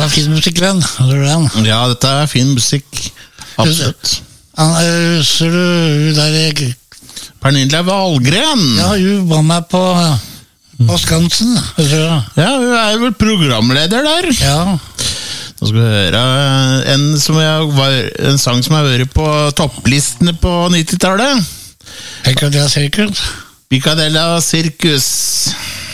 er fin musikk, Glenn. Hører du den? Ja, dette er fin musikk. Absolutt. Ser du der... Pernille Wahlgren. Ja, hun var med på Skansen. Ja, hun er vel programleder der. Ja. Nå skal vi høre en sang som har vært på topplistene på 90-tallet. Piccadilly Circus. Piccadilly Circus.